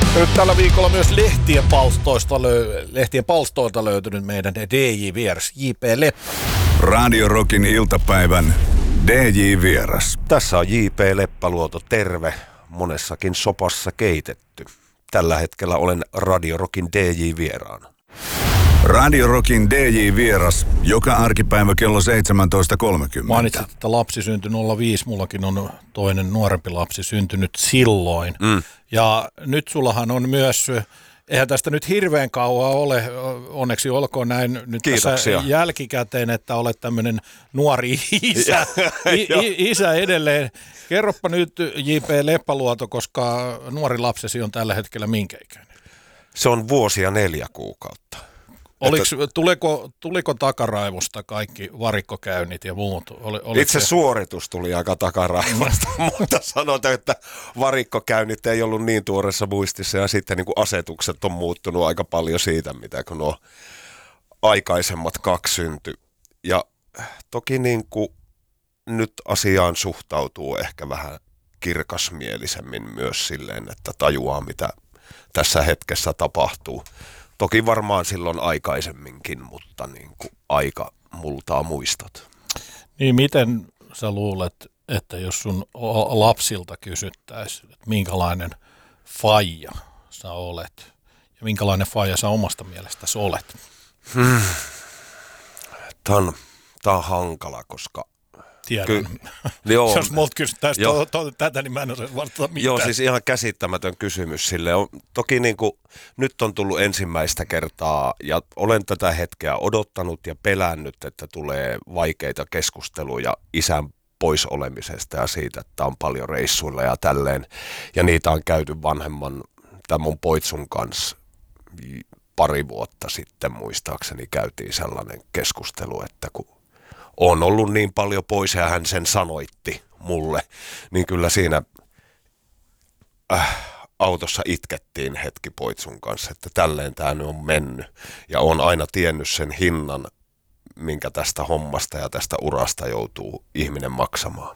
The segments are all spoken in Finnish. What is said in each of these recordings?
Nyt tällä viikolla myös lehtien palstoilta löytynyt meidän DJ-vieras J.P. Leppä. Radio Rockin iltapäivän DJ-vieras. Tässä on J.P. Leppäluoto, terve. Monessakin sopassa keitetty. Tällä hetkellä olen Radio Rockin DJ-vieraana. Radio Rockin DJ-vieras joka arkipäivä kello 17.30. Mainitsit, että lapsi syntyi 05, mullakin on toinen nuorempi lapsi syntynyt silloin. Ja nyt sullahan on myös, eihän tästä nyt hirveän kauan ole, onneksi olkoon näin nyt tässä jälkikäteen, että olet tämmöinen nuori isä, isä edelleen. Kerropa nyt J.P. Leppäluoto, koska nuori lapsesi on tällä hetkellä minkä ikäinen? Se on vuosi ja 4 kuukautta. Tuliko takaraivosta kaikki varikkokäynnit ja muut? Itse suoritus tuli aika takaraivosta, mutta sanotaan, että varikkokäynnit ei ollut niin tuoreessa muistissa ja sitten niin kuin asetukset on muuttunut aika paljon siitä, mitä kun nuo aikaisemmat 2 syntyi. Ja toki niin kuin nyt asiaan suhtautuu ehkä vähän kirkasmielisemmin myös silleen, että tajuaa mitä tässä hetkessä tapahtuu. Toki varmaan silloin aikaisemminkin, mutta niin kuin aika multaa muistot. Niin miten sä luulet, että jos sun lapsilta kysyttäisiin, että minkälainen faija sä olet ja minkälainen faija sä omasta mielestäsi olet? Tämä on hankala, koska... Tiedän. Jos multa kysyttäisiin tätä, niin mä en osaa vastata mitään. Joo, siis ihan käsittämätön kysymys sille. Toki niin kuin, nyt on tullut ensimmäistä kertaa ja olen tätä hetkeä odottanut ja pelännyt, että tulee vaikeita keskusteluja isän pois olemisesta ja siitä, että on paljon reissuilla ja tälleen. Ja niitä on käyty vanhemman, tämän mun poitsun kanssa 2 vuotta sitten muistaakseni käytiin sellainen keskustelu, että kun on ollut niin paljon pois ja hän sen sanoitti mulle, niin kyllä siinä autossa itkettiin hetki poitsun kanssa, että tälleen tämä nyt on mennyt. Ja on aina tiennyt sen hinnan, minkä tästä hommasta ja tästä urasta joutuu ihminen maksamaan.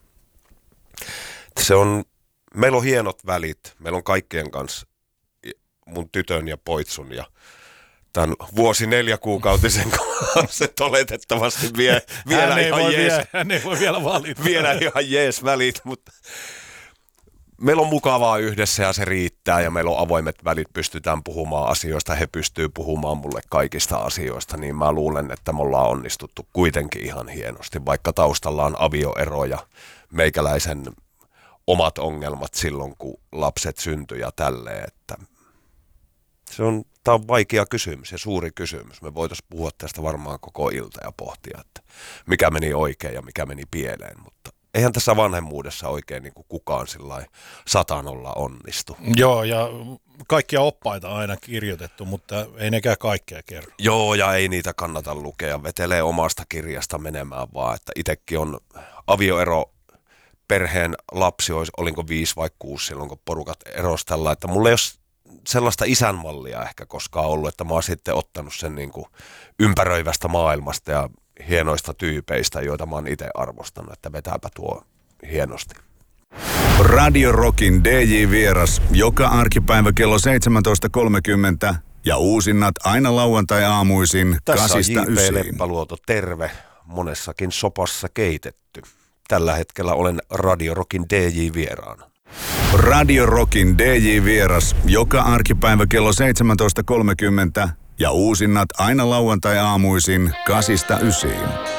Meillä on hienot välit, meillä on kaikkien kanssa, mun tytön ja poitsun ja tämän vuosi 4 kuukautisen kanssa, että oletettavasti vielä ihan jees. Hän ei voi vielä valita. Vielä ihan jees välit, mutta meillä on mukavaa yhdessä ja se riittää ja meillä on avoimet välit, pystytään puhumaan asioista, he pystyy puhumaan mulle kaikista asioista, niin mä luulen, että me ollaan onnistuttu kuitenkin ihan hienosti, vaikka taustalla on avioero ja meikäläisen omat ongelmat silloin, kun lapset syntyi ja tälleen, että tämä on vaikea kysymys ja suuri kysymys. Me voitaisiin puhua tästä varmaan koko ilta ja pohtia, että mikä meni oikein ja mikä meni pieleen, mutta eihän tässä vanhemmuudessa oikein niin kuin kukaan sillai 100% onnistu. Joo, ja kaikkia oppaita aina kirjoitettu, mutta ei nekään kaikkea kerro. Joo, ja ei niitä kannata lukea. Vetelee omasta kirjasta menemään vaan, että itsekin on avioero. Perheen lapsi olinko 5 vai 6 silloin, kun porukat erosi tällä, että mulla ei ole sellaista isänmallia ehkä koskaan ollut, että mä oon sitten ottanut sen niin kuin ympäröivästä maailmasta ja hienoista tyypeistä, joita mä oon itse arvostanut, että vetääpä tuo hienosti. Radio Rockin DJ-vieras joka arkipäivä kello 17.30 ja uusinnat aina lauantai-aamuisin 8-9. Tässä on J.P. Leppäluoto, terve. Monessakin sopassa keitetty. Tällä hetkellä olen Radio Rockin DJ-vieraana. Radio Rockin DJ-vieras joka arkipäivä kello 17.30 ja uusinnat aina lauantai-aamuisin 8-9.